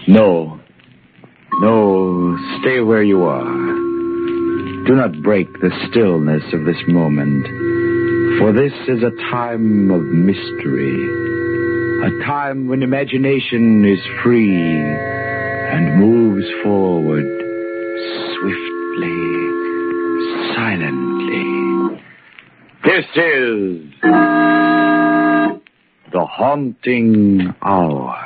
No. No, stay where you are. Do not break the stillness of this moment, for this is a time of mystery, a time when imagination is free and moves forward swiftly, silently. This is the Haunting Hour.